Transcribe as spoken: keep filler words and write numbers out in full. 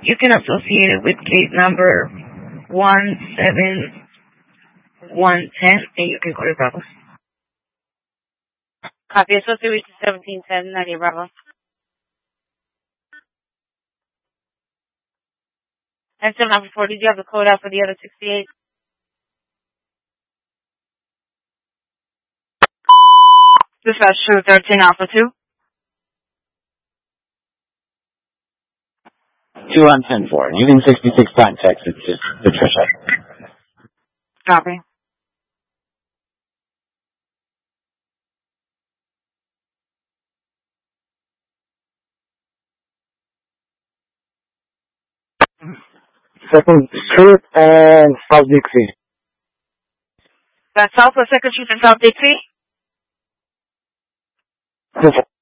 You can associate it with case number one seven one ten, and you can call it Bravo. Copy. Associate with seventeen ten, Nadia Bravo. And seven Alpha four, did you have the code out for the other sixty-eight? Dispatch two thirteen Alpha two. two on ten four. Using sixty-six context, it's just Patricia. Copy. Second Street and South Dixie. That's South or Second Street and South Dixie? Yes, sir.